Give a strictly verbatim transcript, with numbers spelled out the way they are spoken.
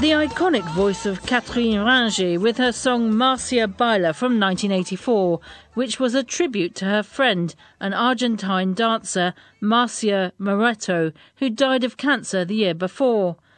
The iconic voice of Catherine Ringer with her song Marcia Baila from nineteen eighty-four, which was a tribute to her friend, an Argentine dancer, Marcia Moretto, who died of cancer the year before.